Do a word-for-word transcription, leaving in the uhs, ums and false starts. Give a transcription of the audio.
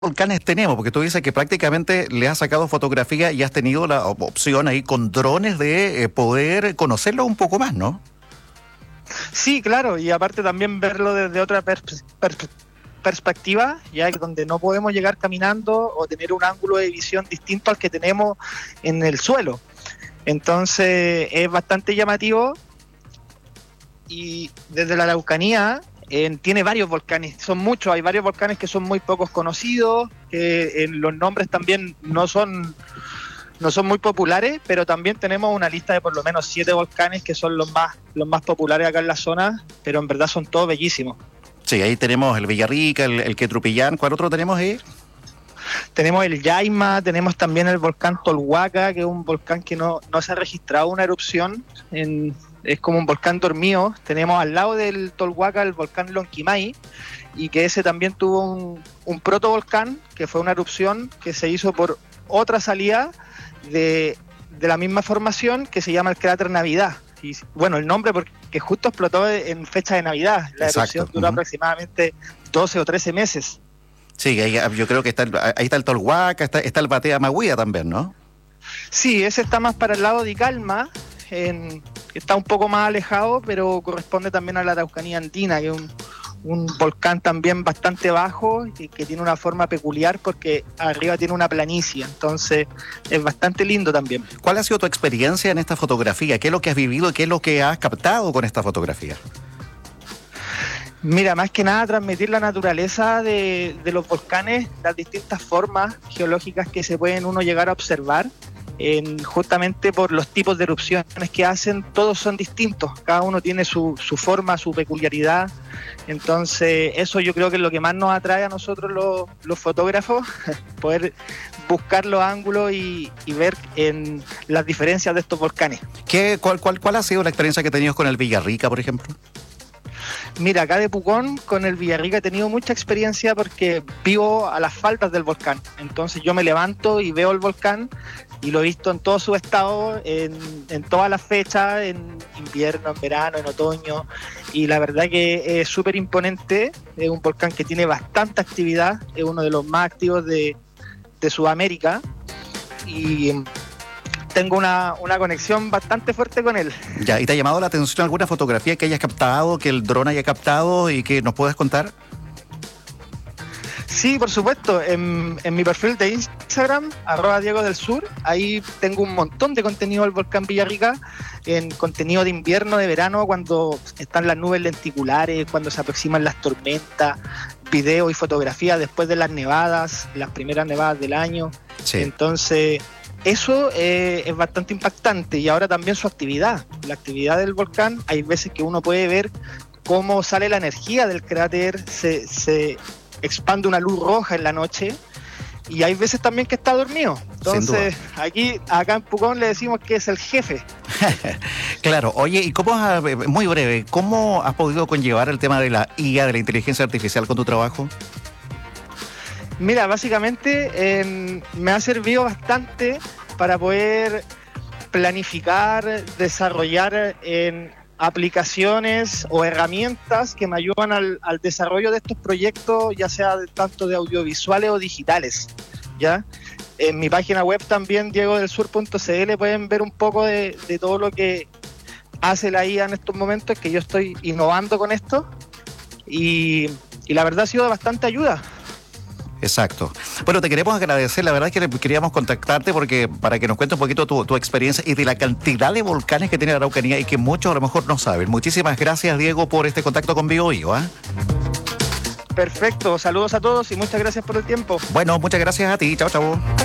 volcanes tenemos? Porque tú dices que prácticamente le has sacado fotografía y has tenido la op- opción ahí con drones de eh, poder conocerlo un poco más, ¿no? Sí, claro, y aparte también verlo desde otra pers- pers- perspectiva, ya que donde no podemos llegar caminando o tener un ángulo de visión distinto al que tenemos en el suelo. Entonces es bastante llamativo y desde la Araucanía eh, tiene varios volcanes, son muchos, hay varios volcanes que son muy pocos conocidos, que eh, los nombres también no son no son muy populares, pero también tenemos una lista de por lo menos siete volcanes que son los más los más populares acá en la zona, pero en verdad son todos bellísimos. Sí, ahí tenemos el Villarrica, el, el Quetrupillán. ¿Cuál otro tenemos ahí? Tenemos el Yaima, tenemos también el volcán Tolhuaca, que es un volcán que no, no se ha registrado una erupción, en, es como un volcán dormido. Tenemos al lado del Tolhuaca el volcán Lonquimay, y que ese también tuvo un, un protovolcán, que fue una erupción que se hizo por otra salida de, de la misma formación, que se llama el cráter Navidad. Y, bueno, el nombre porque justo explotó en fecha de Navidad. La Exacto. erupción duró Uh-huh. aproximadamente doce o trece meses. Sí, ahí, yo creo que está el, ahí está el Tolhuaca, está, está el Batea Maguía también, ¿no? Sí, ese está más para el lado de Calma, en, está un poco más alejado, pero corresponde también a la Araucanía andina, que es un, un volcán también bastante bajo y que tiene una forma peculiar porque arriba tiene una planicie, entonces es bastante lindo también. ¿Cuál ha sido tu experiencia en esta fotografía? ¿Qué es lo que has vivido y qué es lo que has captado con esta fotografía? Mira, más que nada transmitir la naturaleza de, de los volcanes, las distintas formas geológicas que se pueden uno llegar a observar, en, justamente por los tipos de erupciones que hacen, todos son distintos, cada uno tiene su, su forma, su peculiaridad, entonces eso yo creo que es lo que más nos atrae a nosotros los, los fotógrafos, poder buscar los ángulos y, y ver en las diferencias de estos volcanes. ¿Qué, cuál, cuál, ¿Cuál ha sido la experiencia que has tenido con el Villarrica, por ejemplo? Mira, acá de Pucón con el Villarrica he tenido mucha experiencia porque vivo a las faldas del volcán. Entonces yo me levanto y veo el volcán y lo he visto en todo su estado, en, en todas las fechas, en invierno, en verano, en otoño. Y la verdad que es súper imponente. Es un volcán que tiene bastante actividad. Es uno de los más activos de, de Sudamérica. Y tengo una, una conexión bastante fuerte con él. Ya, ¿y te ha llamado la atención alguna fotografía que hayas captado, que el dron haya captado y que nos puedas contar? Sí, por supuesto. En, en mi perfil de Instagram, arroba Diego del Sur, ahí tengo un montón de contenido del volcán Villarrica, en contenido de invierno, de verano, cuando están las nubes lenticulares, cuando se aproximan las tormentas, video y fotografía después de las nevadas, las primeras nevadas del año. Sí. Entonces, eso eh, es bastante impactante. Y ahora también su actividad, la actividad del volcán, hay veces que uno puede ver cómo sale la energía del cráter, se, se expande una luz roja en la noche y hay veces también que está dormido. Entonces aquí, acá en Pucón le decimos que es el jefe. Claro, oye, y cómo has, muy breve, ¿cómo has podido conllevar el tema de la I A, de la inteligencia artificial con tu trabajo? Mira, básicamente eh, me ha servido bastante para poder planificar, desarrollar en aplicaciones o herramientas que me ayudan al, al desarrollo de estos proyectos, ya sea de, tanto de audiovisuales o digitales, ¿ya? En mi página web también, diego del sur punto c l, pueden ver un poco de, de todo lo que hace la I A en estos momentos, que yo estoy innovando con esto, y, y la verdad ha sido de bastante ayuda. Exacto. Bueno, te queremos agradecer, la verdad es que queríamos contactarte porque para que nos cuentes un poquito tu, tu experiencia y de la cantidad de volcanes que tiene la Araucanía y que muchos a lo mejor no saben. Muchísimas gracias, Diego, por este contacto con BioBio, ¿eh? Perfecto, saludos a todos y muchas gracias por el tiempo. Bueno, muchas gracias a ti, chao, chao.